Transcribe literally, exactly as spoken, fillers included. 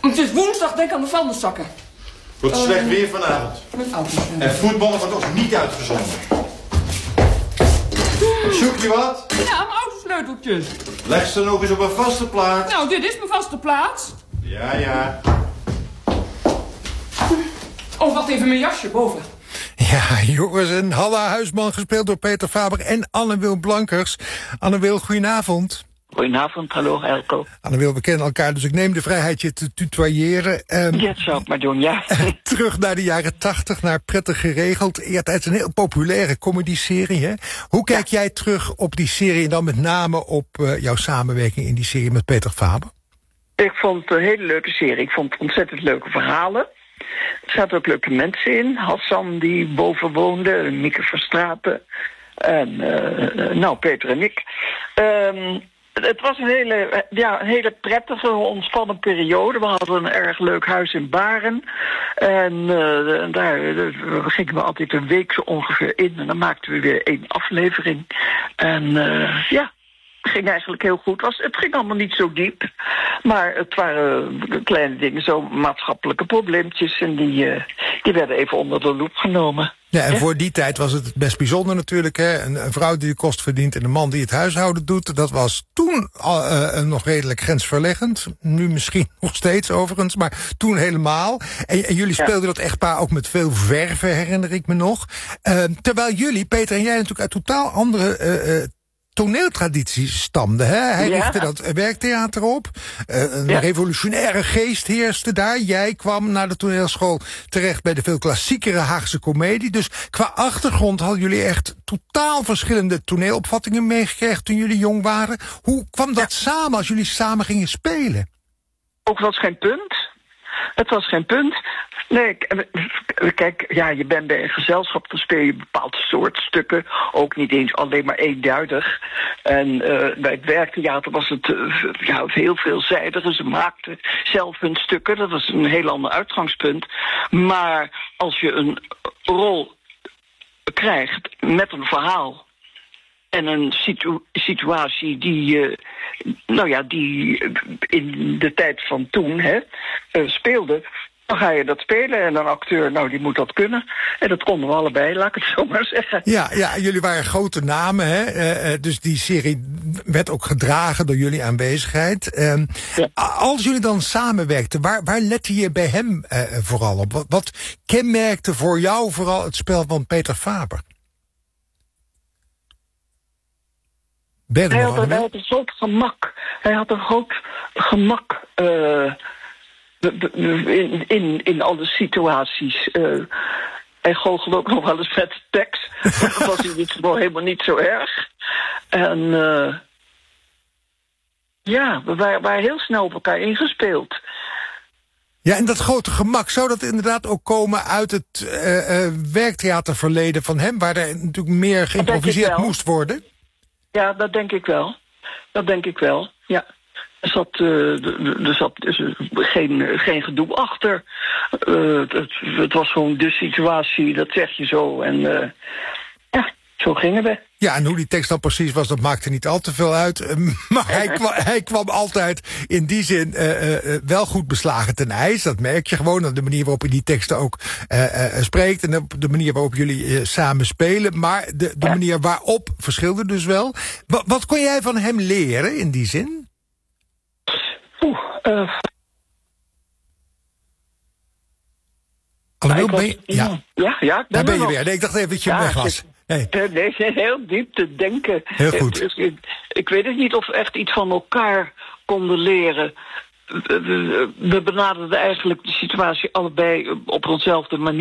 Het is woensdag, denk aan de vuilniszakken. Wordt slecht uh, weer vanavond. Met auto's. En voetballen wordt ons niet uitgezonden. Zoek je wat? Ja, mijn autosleuteltjes. Leg ze nog eens op een vaste plaats. Nou, dit is mijn vaste plaats. Ja, ja. Oh, wacht even, mijn jasje boven. Ja, Joris en Halla Huisman, gespeeld door Peter Faber en Anne-Wil Blankers. Anne-Wil, goedenavond. Goedenavond, hallo Elko. Anne-Wil, we kennen elkaar, dus ik neem de vrijheid je te tutoyeren. Um, ja, dat zou ik maar doen, ja. Terug naar de jaren tachtig, naar Prettig Geregeld. Ja, het is een heel populaire comedy-serie, hè? Hoe kijk ja. jij terug op die serie en dan met name op uh, jouw samenwerking in die serie met Peter Faber? Ik vond het een hele leuke serie. Ik vond het ontzettend leuke verhalen. Er zaten ook leuke mensen in. Hassan die boven woonde, Mieke Verstraeten. En uh, nou, Peter en ik. Um, het was een hele, ja, een hele prettige, ontspannen periode. We hadden een erg leuk huis in Baren. En uh, daar uh, gingen we altijd een week zo ongeveer in. En dan maakten we weer één aflevering. En uh, ja... Het ging eigenlijk heel goed. Was, het ging allemaal niet zo diep. Maar het waren kleine dingen, zo maatschappelijke probleempjes. En die, uh, die werden even onder de loep genomen. Ja, en voor die tijd was het best bijzonder natuurlijk. Hè? Een, een vrouw die de kost verdient en een man die het huishouden doet. Dat was toen uh, uh, nog redelijk grensverleggend. Nu misschien nog steeds overigens, maar toen helemaal. En, en jullie speelden ja. dat echtpaar ook met veel verve, herinner ik me nog. Uh, terwijl jullie, Peter en jij, natuurlijk uit totaal andere... Uh, uh, toneeltradities stamde. Hè? Hij ja. richtte dat werktheater op. Uh, een ja. revolutionaire geest heerste daar. Jij kwam naar de toneelschool terecht bij de veel klassiekere Haagse komedie. Dus qua achtergrond hadden jullie echt totaal verschillende toneelopvattingen meegekregen toen jullie jong waren. Hoe kwam dat ja. samen als jullie samen gingen spelen? Ook was geen punt. Het was geen punt. Nee, kijk, ja, je bent bij een gezelschap, dan speel je een bepaald soort stukken. Ook niet eens alleen maar eenduidig. En uh, bij het werktheater was het uh, ja, heel veelzijdig. Ze maakten zelf hun stukken. Dat was een heel ander uitgangspunt. Maar als je een rol krijgt met een verhaal en een situ- situatie die, uh, nou ja, die in de tijd van toen hè, uh, speelde, dan ga je dat spelen en een acteur, nou, die moet dat kunnen. En dat konden we allebei, laat ik het zo maar zeggen. Ja, ja, jullie waren grote namen, hè? Uh, dus die serie werd ook gedragen door jullie aanwezigheid. Uh, ja. Als jullie dan samenwerkten, waar, waar lette je bij hem uh, vooral op? Wat, wat kenmerkte voor jou vooral het spel van Peter Faber? Hij had, hij had een groot gemak. Hij had een groot gemak uh, in, in, in alle situaties. Uh, hij goochelde ook nog wel eens met de tekst. Dat was hij niet, helemaal niet zo erg. En uh, ja, we waren, waren heel snel op elkaar ingespeeld. Ja, en dat grote gemak, zou dat inderdaad ook komen uit het uh, uh, werktheaterverleden van hem, waar er natuurlijk meer geïmproviseerd moest worden? Ja, dat denk ik wel. Dat denk ik wel, ja. Er zat, uh, er zat dus geen, geen gedoe achter. Uh, het, het was gewoon de situatie, dat zeg je zo. En uh, ja, zo gingen we. Ja, en hoe die tekst dan precies was, dat maakte niet al te veel uit. Uh, maar hij kwam, hij kwam altijd in die zin uh, uh, wel goed beslagen ten ijs. Dat merk je gewoon aan de manier waarop hij die teksten ook uh, uh, spreekt. En op de manier waarop jullie uh, samen spelen. Maar de, de ja. manier waarop verschilde dus wel. Wat, wat kon jij van hem leren in die zin? Oeh, uh... Hallo, ben je? Ja, ja, ja ik ben daar ben je nog. weer. Nee, ik dacht even dat je ja, weg was. Nee, nee, heel diep te denken. Heel goed. Ik, ik, ik weet het niet of we echt iets van elkaar konden leren. We, we, we benaderden eigenlijk de situatie allebei op eenzelfde manier.